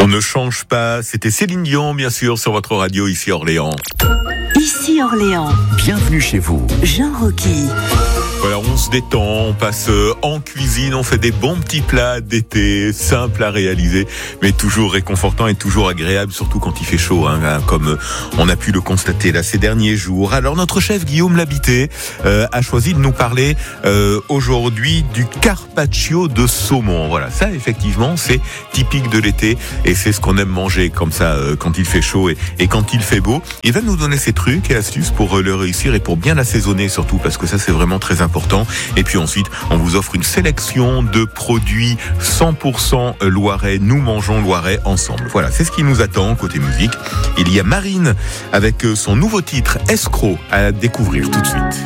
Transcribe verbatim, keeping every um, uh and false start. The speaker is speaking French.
On ne change pas, c'était Céline Dion bien sûr sur votre radio ici à Orléans. Ici Orléans. Bienvenue chez vous. Jean Rocky. Voilà, on se détend, on passe en cuisine, on fait des bons petits plats d'été, simples à réaliser, mais toujours réconfortants et toujours agréables, surtout quand il fait chaud, hein, comme on a pu le constater là ces derniers jours. Alors notre chef Guillaume Labité euh, a choisi de nous parler euh, aujourd'hui du carpaccio de saumon. Voilà, ça effectivement c'est typique de l'été et c'est ce qu'on aime manger comme ça euh, quand il fait chaud et, et quand il fait beau. Il va nous donner ses trucs et astuces pour euh, le réussir et pour bien l'assaisonner surtout, parce que ça c'est vraiment très important. Important. Et puis ensuite, on vous offre une sélection de produits cent pour cent loirais. Nous mangeons loirais ensemble. Voilà, c'est ce qui nous attend côté musique. Il y a Marine avec son nouveau titre Escroc à découvrir tout de suite.